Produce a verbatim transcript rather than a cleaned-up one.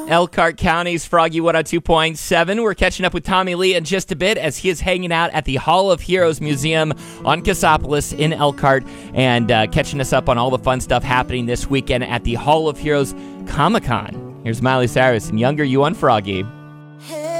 Elkhart County's Froggy one oh two point seven. We're catching up with Tommy Lee in just a bit as he is hanging out at the Hall of Heroes Museum on Cassopolis in Elkhart and uh, catching us up on all the fun stuff happening this weekend at the Hall of Heroes Comic-Con. Here's Miley Cyrus and Younger You on Froggy.